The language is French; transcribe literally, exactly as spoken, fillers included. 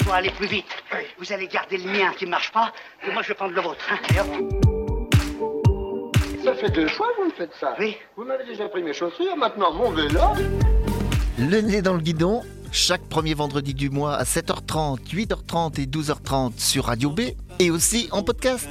pour aller plus vite. Vous allez garder le mien qui ne marche pas, et moi je vais prendre le vôtre. Hein. Et hop. Ça fait deux fois que vous me faites ça. Oui. Vous m'avez déjà pris mes chaussures, maintenant mon vélo. Le nez dans le guidon, chaque premier vendredi du mois à sept heures trente, huit heures trente et douze heures trente sur Radio B et aussi en podcast.